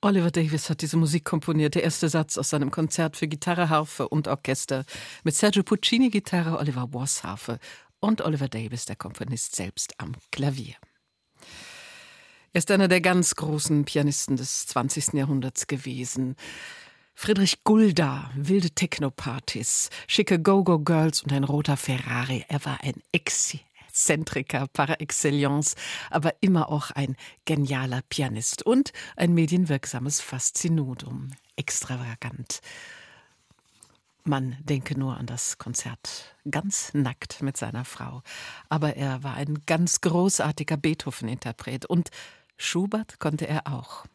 Oliver Davies hat diese Musik komponiert, der erste Satz aus seinem Konzert für Gitarre, Harfe und Orchester mit Sergio Puccini Gitarre, Oliver Voss Harfe und Oliver Davies, der Komponist selbst, am Klavier. Er ist einer der ganz großen Pianisten des 20. Jahrhunderts gewesen. Friedrich Gulda, wilde Techno-Partys, schicke Go-Go-Girls und ein roter Ferrari. Er war ein Exzentriker par excellence, aber immer auch ein genialer Pianist und ein medienwirksames Faszinodum. Extravagant. Man denke nur an das Konzert, ganz nackt mit seiner Frau. Aber er war ein ganz großartiger Beethoven-Interpret und Schubert konnte er auch.